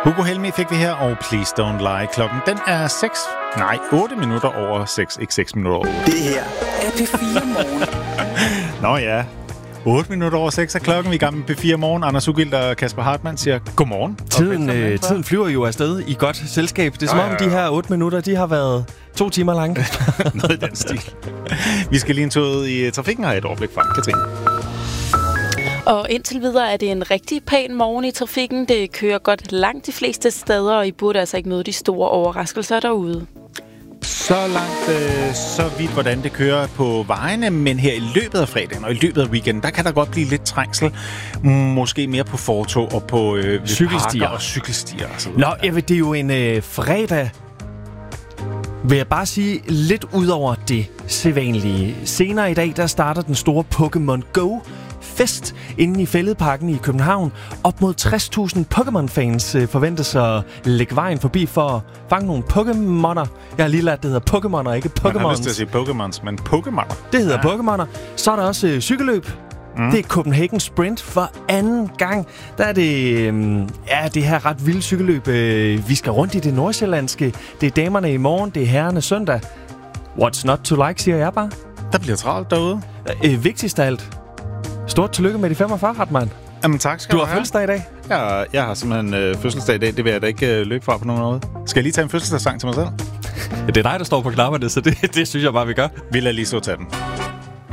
Hugo Helmi fik vi her, og Please Don't Lie. Klokken, den er 8 minutter over 6, ikke 6 minutter over 8. Det her er P4 Morgen. Nå ja, 8 minutter over 6 er klokken. Vi er i gang med P4 Morgen. Anders Ugilt og Kasper Hartmann siger godmorgen. Tiden flyver jo afsted i godt selskab. Det er som om de her 8 minutter, de har været 2 timer lange. Noget i den stil. Vi skal lige en tur ud i trafikken og have et overblik frem. Katrine. Og indtil videre er det en rigtig pæn morgen i trafikken. Det kører godt langt de fleste steder, og I burde altså ikke møde de store overraskelser derude. Så langt, så vidt, hvordan det kører på vejene, men her i løbet af fredagen og i løbet af weekenden, der kan der godt blive lidt trængsel. Måske mere på fortov og på cykelstier og cykelstier og så videre. Nå, det er jo en fredag, vil jeg bare sige, lidt ud over det sædvanlige. Senere i dag, der starter den store Pokémon Go fest inde i Fælledparken i København. Op mod 60.000 Pokémon-fans forventes at lægge vejen forbi for at fange nogle Pokémoner. Jeg har lige lært, det hedder Pokémoner, ikke Pokémons. Man har lyst til at sige Pokémons, men Pokémoner. Det hedder Pokémoner. Så er der også cykelløb. Det er Copenhagen Sprint for anden gang. Der er det her ret vilde cykelløb. Vi skal rundt i det nordsjællandske. Det er damerne i morgen, det er herrerne søndag. What's not to like, siger jeg bare. Der bliver travlt derude. Vigtigst af alt. Stort tillykke med de 45, Hartmann. Jamen tak skal du har fødselsdag i dag? Jeg har simpelthen fødselsdag i dag. Det vil jeg da ikke løbe fra på nogen måde. Skal jeg lige tage en fødselsdagssang til mig selv? Det er dig, der står på knapperne, så det synes jeg bare, vi gør. Vi lader lige så tage den.